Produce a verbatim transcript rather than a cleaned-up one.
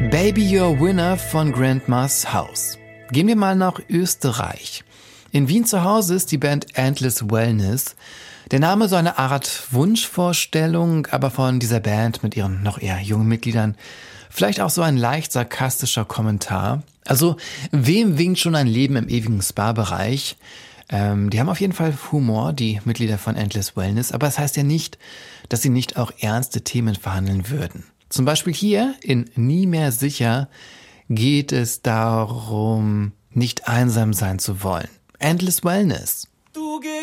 Baby You're a Winner von Grandma's House. Gehen wir mal nach Österreich. In Wien zu Hause ist die Band Endless Wellness. Der Name so eine Art Wunschvorstellung, aber von dieser Band mit ihren noch eher jungen Mitgliedern vielleicht auch so ein leicht sarkastischer Kommentar. Also, wem winkt schon ein Leben im ewigen Spa-Bereich? Ähm, die haben auf jeden Fall Humor, die Mitglieder von Endless Wellness, aber es das heißt ja nicht, dass sie nicht auch ernste Themen verhandeln würden. Zum Beispiel hier in Nie mehr sicher geht es darum, nicht einsam sein zu wollen. Endless Wellness.